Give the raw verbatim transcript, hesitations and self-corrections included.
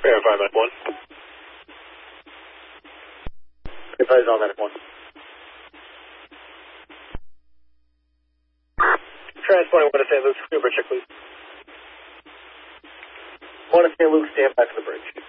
Verify, Medic one. Advise all, Medic one. Transporting one to Saint Luke's, Uber check, please. one to Saint Luke, stand by for the bridge.